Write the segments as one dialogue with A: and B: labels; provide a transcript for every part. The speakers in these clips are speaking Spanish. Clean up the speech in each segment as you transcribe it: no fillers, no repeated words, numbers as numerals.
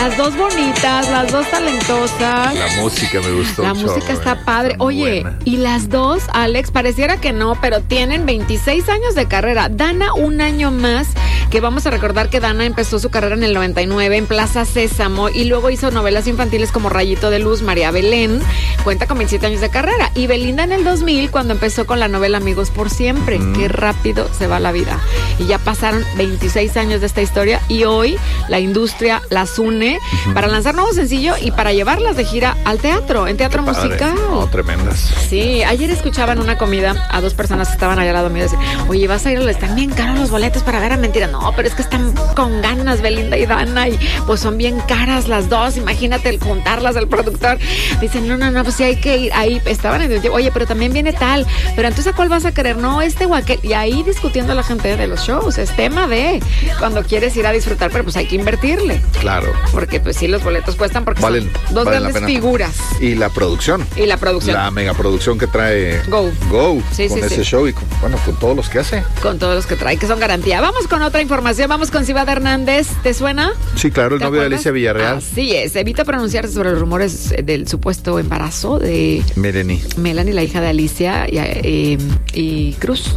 A: Las dos bonitas, las dos talentosas.
B: La música me gustó.
A: La música está padre. Oye,
B: buena.
A: y las dos, Alex, pareciera que no, pero tienen 26 años de carrera. Dana, un año más, que vamos a recordar que Dana empezó su carrera en el 99 en Plaza Sésamo y luego hizo novelas infantiles como Rayito de Luz, María Belén. Cuenta con 27 años de carrera. Y Belinda en el 2000 cuando empezó con la novela Amigos por Siempre. Qué rápido se va la vida. Y ya pasaron 26 años de esta historia y hoy la industria las une para lanzar nuevo sencillo y para llevarlas de gira al teatro, en teatro musical.
B: No, tremendas.
A: Sí, ayer escuchaba en una comida a dos personas que estaban allá al lado mío decir, oye, vas a ir, están bien caros los boletos para ver a Mentira. No, pero es que están con ganas Belinda y Dana y pues son bien caras las dos, imagínate el juntarlas al productor. Dicen, no, pues sí hay que ir. Ahí estaban, oye, pero también viene tal, pero entonces ¿a cuál vas a querer? No, este o aquel. Y ahí discutiendo la gente de los shows, es tema de cuando quieres ir a disfrutar, pero pues hay que invertirle.
B: Claro.
A: Porque pues sí, los boletos cuestan porque
B: valen,
A: son dos
B: valen
A: grandes figuras.
B: Y la producción. La megaproducción que trae
A: Go
B: sí, con ese show y con todos los que hace.
A: Con todos los que trae, que son garantía. Vamos con otra información, vamos con Ciudad Hernández. ¿Te suena?
B: Sí, claro, el novio de Alicia Villarreal.
A: Así es, evita pronunciarse sobre los rumores del supuesto embarazo de Melanie, la hija de Alicia y Cruz.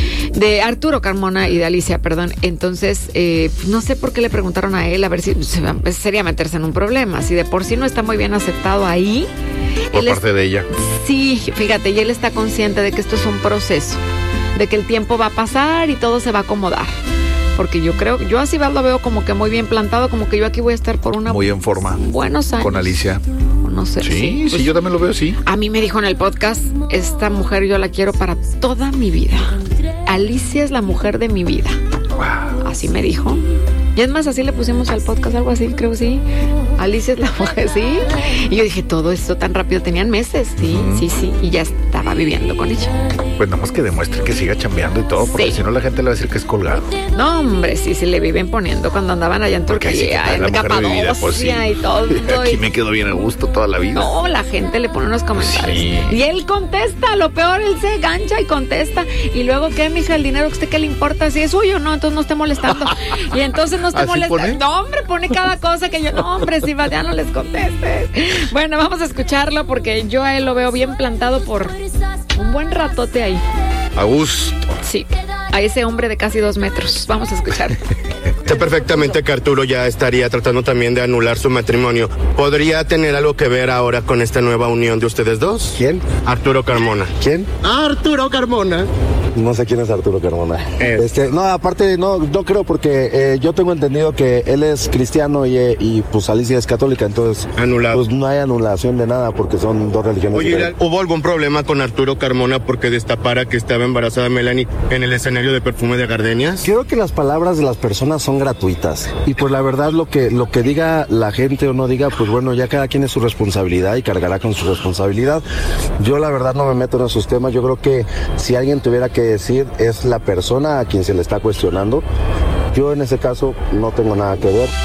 A: De Arturo Carmona y de Alicia, perdón. Entonces, no sé por qué le preguntaron a él, a ver si sería meterse en un problema. Si de por sí no está muy bien aceptado ahí.
B: Por parte de ella.
A: Sí, fíjate, y él está consciente de que esto es un proceso, de que el tiempo va a pasar y todo se va a acomodar. Porque yo así lo veo como que muy bien plantado, como que yo aquí voy a estar por
B: muy en forma.
A: Buenos años.
B: Con Alicia.
A: No sé.
B: Sí, pues, yo también lo veo así.
A: A mí me dijo en el podcast, esta mujer yo la quiero para toda mi vida. Alicia es la mujer de mi vida.
B: Wow.
A: Así me dijo. Y es más, así le pusimos al podcast, algo así, creo, sí. Alicia es la mujer, sí. Y yo dije, todo esto tan rápido, tenían meses, sí, sí. Y ya estaba viviendo con ella.
B: Pues nada más que demuestre que siga chambeando y todo, porque si no la gente le va a decir que es colgado.
A: No, hombre, sí, se le viven poniendo cuando andaban allá en Turquía, en Capadocia y todo.
B: Aquí me quedo bien a gusto toda la vida.
A: No, la gente le pone unos comentarios.
B: Sí.
A: Y él contesta, lo peor, él se gancha y contesta. Y luego, ¿qué, mija? El dinero, ¿a usted qué le importa? Si es suyo, no, entonces no esté molestando. Y entonces no esté molestando. No, hombre, pone cada cosa que yo, no, hombre, si ya no les conteste. Bueno, vamos a escucharlo porque yo a él lo veo bien plantado por un buen ratote ahí.
B: A gusto.
A: Sí, a ese hombre de casi 2 metros. Vamos a escuchar.
C: Sé perfectamente que Arturo ya estaría tratando también de anular su matrimonio. ¿Podría tener algo que ver ahora con esta nueva unión de ustedes dos?
D: ¿Quién?
C: Arturo Carmona.
D: ¿Quién?
C: Arturo Carmona.
D: No sé quién es Arturo Carmona. No, aparte no creo porque yo tengo entendido que él es cristiano y pues Alicia es católica, entonces
C: anulado.
D: Pues no hay anulación de nada porque son dos religiones.
C: Oye, ¿hubo algún problema con Arturo Carmona porque destapara que estaba embarazada Melanie en el escenario de Perfume de Gardenias?
D: Creo que las palabras de las personas son gratuitas y pues la verdad lo que diga la gente o no diga, pues bueno, ya cada quien es su responsabilidad y cargará con su responsabilidad. Yo la verdad no me meto en esos temas. Yo creo que si alguien tuviera que decir es la persona a quien se le está cuestionando. Yo en ese caso no tengo nada que ver.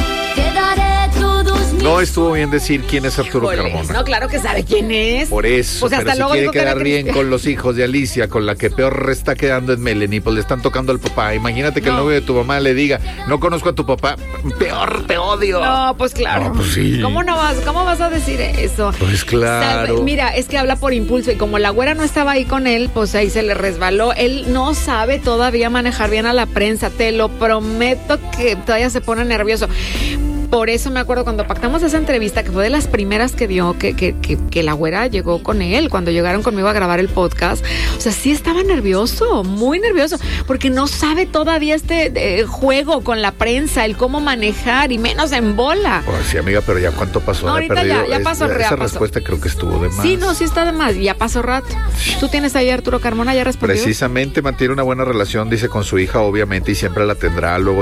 B: No estuvo bien decir quién es Arturo Carmona.
A: No, claro que sabe quién es.
B: Por eso,
A: pues
B: pero si quiere quedar bien con los hijos de Alicia, con la que peor está quedando es Melanie, pues le están tocando al papá. Imagínate que el novio de tu mamá le diga, no conozco a tu papá, peor te odio.
A: No, pues claro.
B: No, pues sí.
A: ¿Cómo vas a decir eso?
B: Pues claro.
A: Mira, es que habla por impulso y como la güera no estaba ahí con él, pues ahí se le resbaló. Él no sabe todavía manejar bien a la prensa, te lo prometo que todavía se pone nervioso. Por eso me acuerdo cuando pactamos esa entrevista, que fue de las primeras que dio, que la güera llegó con él, cuando llegaron conmigo a grabar el podcast. O sea, sí estaba nervioso, muy nervioso, porque no sabe todavía este juego con la prensa, el cómo manejar, y menos en bola.
B: Pues sí, amiga, pero ya cuánto pasó.
A: No, ahorita ya pasó.
B: Esa respuesta creo que estuvo de más.
A: Sí, no, sí está de más, ya pasó rato. ¿Tú tienes ahí a Arturo Carmona? ¿Ya respondió?
B: Precisamente mantiene una buena relación, dice, con su hija, obviamente, y siempre la tendrá luego